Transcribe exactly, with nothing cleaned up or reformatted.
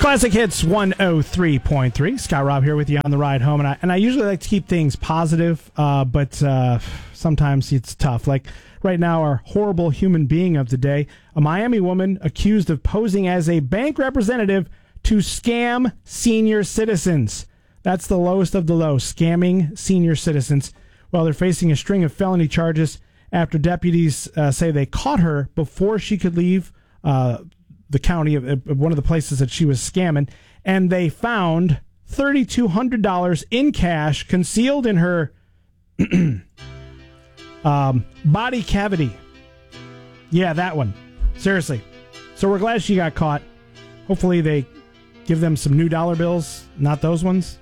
Classic Hits one oh three point three. Scott Robb here with you on the ride home. And I, and I usually like to keep things positive, uh, but uh, sometimes it's tough. Like right now, our horrible human being of the day, a Miami woman accused of posing as a bank representative to scam senior citizens. That's the lowest of the low, scamming senior citizens. Well, they're facing a string of felony charges after deputies uh, say they caught her before she could leave uh the county of, of one of the places that she was scamming, and they found three thousand two hundred dollars in cash concealed in her um, body cavity. Yeah, that one. Seriously. So we're glad she got caught. Hopefully they give them some new dollar bills, not those ones.